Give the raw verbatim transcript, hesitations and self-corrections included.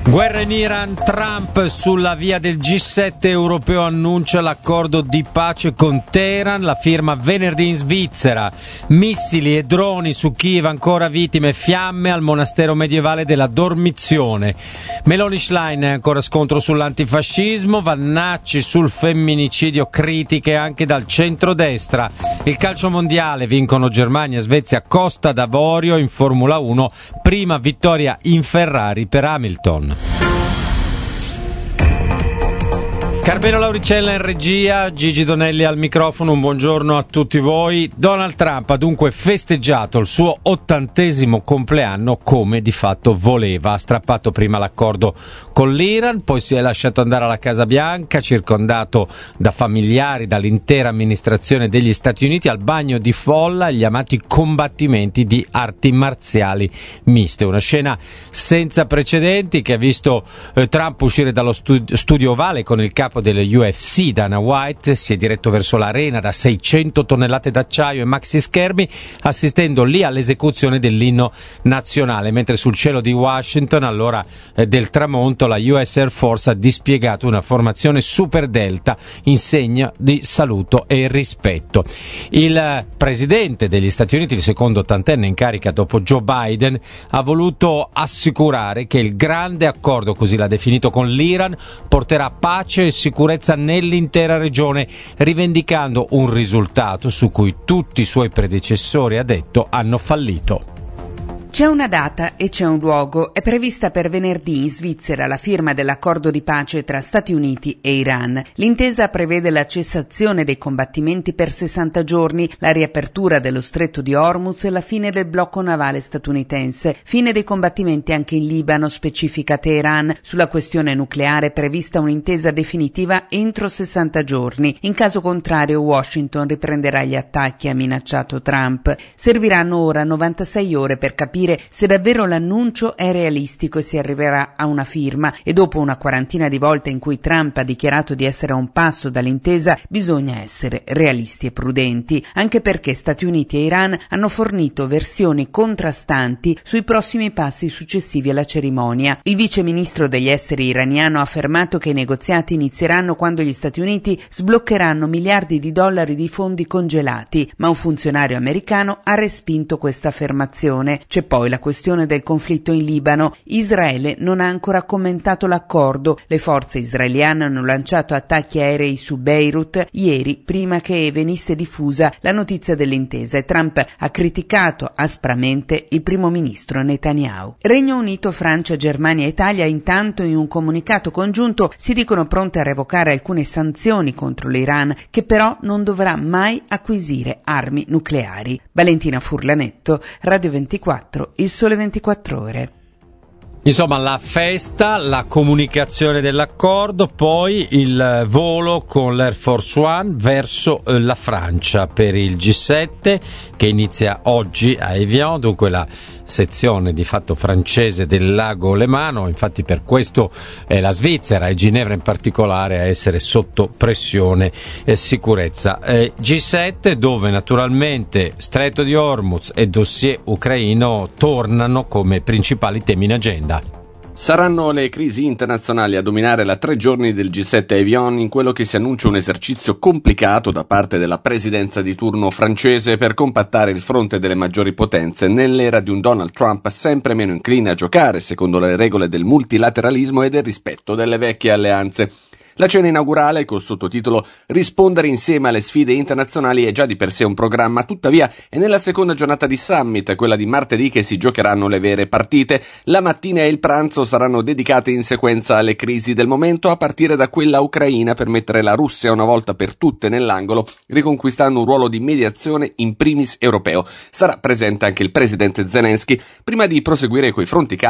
Guerra in Iran, Trump sulla via del G sette europeo annuncia l'accordo di pace con Teheran, la firma venerdì in Svizzera. Missili e droni su Kiev, ancora vittime, fiamme al monastero medievale della Dormizione. Meloni Schlein, ancora scontro sull'antifascismo, Vannacci sul femminicidio, critiche anche dal centrodestra. Il calcio mondiale, vincono Germania, Svezia, Costa d'Avorio in Formula uno, prima vittoria in Ferrari per Hamilton. Carmelo Lauricella in regia, Gigi Donelli al microfono, un buongiorno a tutti voi. Donald Trump ha dunque festeggiato il suo ottantesimo compleanno come di fatto voleva. Ha strappato prima l'accordo con l'Iran, poi si è lasciato andare alla Casa Bianca, circondato da familiari, dall'intera amministrazione degli Stati Uniti, al bagno di folla, agli amati combattimenti di arti marziali miste. Una scena senza precedenti che ha visto eh, Trump uscire dallo studio, studio ovale con il capo delle U F C, Dana White, si è diretto verso l'arena da seicento tonnellate d'acciaio e maxi schermi, assistendo lì all'esecuzione dell'inno nazionale, mentre sul cielo di Washington, all'ora eh, del tramonto, la U S Air Force ha dispiegato una formazione Super Delta in segno di saluto e rispetto. Il eh, presidente degli Stati Uniti, il secondo ottantenne in carica dopo Joe Biden, ha voluto assicurare che il grande accordo, così l'ha definito, con l'Iran porterà pace e sicurezza nell'intera regione, rivendicando un risultato su cui tutti i suoi predecessori, ha detto, hanno fallito. C'è una data e c'è un luogo. È prevista per venerdì in Svizzera la firma dell'accordo di pace tra Stati Uniti e Iran. L'intesa prevede la cessazione dei combattimenti per sessanta giorni, la riapertura dello stretto di Hormuz e la fine del blocco navale statunitense. Fine dei combattimenti anche in Libano, specifica Teheran. Sulla questione nucleare è prevista un'intesa definitiva entro sessanta giorni. In caso contrario Washington riprenderà gli attacchi, ha minacciato Trump. Serviranno ora novantasei ore per capire se davvero l'annuncio è realistico e si arriverà a una firma, e dopo una quarantina di volte in cui Trump ha dichiarato di essere a un passo dall'intesa bisogna essere realisti e prudenti, anche perché Stati Uniti e Iran hanno fornito versioni contrastanti sui prossimi passi successivi alla cerimonia. Il vice ministro degli esteri iraniano ha affermato che i negoziati inizieranno quando gli Stati Uniti sbloccheranno miliardi di dollari di fondi congelati, ma un funzionario americano ha respinto questa affermazione. C'è poi la questione del conflitto in Libano. Israele non ha ancora commentato l'accordo. Le forze israeliane hanno lanciato attacchi aerei su Beirut ieri, prima che venisse diffusa la notizia dell'intesa, e Trump ha criticato aspramente il primo ministro Netanyahu. Regno Unito, Francia, Germania e Italia intanto in un comunicato congiunto si dicono pronte a revocare alcune sanzioni contro l'Iran, che però non dovrà mai acquisire armi nucleari. Valentina Furlanetto, Radio ventiquattro, Il Sole ventiquattro Ore. Insomma, la festa, la comunicazione dell'accordo, poi il volo con l'Air Force One verso la Francia per il G sette che inizia oggi a Evian, dunque la sezione di fatto francese del lago Lemano. Infatti per questo è la Svizzera e Ginevra in particolare a essere sotto pressione e sicurezza. Eh, G sette dove naturalmente Stretto di Hormuz e dossier ucraino tornano come principali temi in agenda. Saranno le crisi internazionali a dominare la tre giorni del G sette a Evian, in quello che si annuncia un esercizio complicato da parte della presidenza di turno francese per compattare il fronte delle maggiori potenze nell'era di un Donald Trump sempre meno incline a giocare secondo le regole del multilateralismo e del rispetto delle vecchie alleanze. La cena inaugurale, col sottotitolo Rispondere insieme alle sfide internazionali, è già di per sé un programma, tuttavia è nella seconda giornata di summit, quella di martedì, che si giocheranno le vere partite. La mattina e il pranzo saranno dedicate in sequenza alle crisi del momento, a partire da quella ucraina, per mettere la Russia una volta per tutte nell'angolo, riconquistando un ruolo di mediazione in primis europeo. Sarà presente anche il presidente Zelensky, prima di proseguire coi fronti